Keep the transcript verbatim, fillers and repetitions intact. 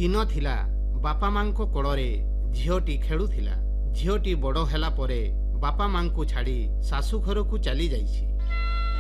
ଦିନ ଥିଲା ବାପା ମାଙ୍କ କୋଳରେ ଝିଅଟି ଖେଳୁଥିଲା। ଝିଅଟି ବଡ଼ ହେଲା ପରେ ବାପା ମାଙ୍କୁ ଛାଡ଼ି ଶାଶୁ ଘରକୁ ଚାଲି ଯାଇଛି।